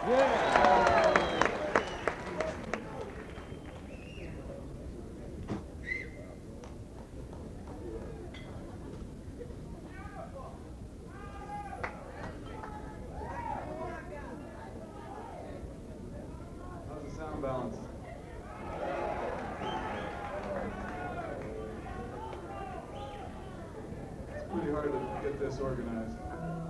How's the sound balance? It's pretty hard to get this organized.